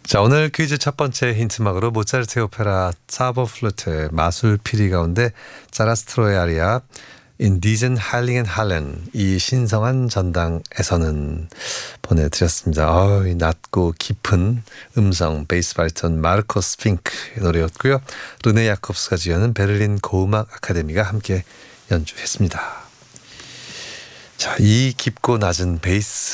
자, 오늘 퀴즈 첫 번째 힌트막으로 모차르트의 오페라 자버플루트의 마술 피리 가운데 자라스트로의 아리아 In diesen heiligen Hallen, 이 신성한 전당에서는 보내드렸습니다. 이 낮고 깊은 음성 베이스 바리톤 마르코스 핑크의 노래였고요. 르네 야콥스가 지어낸 베를린 고음악 아카데미가 함께 연주했습니다. 자, 이 깊고 낮은 베이스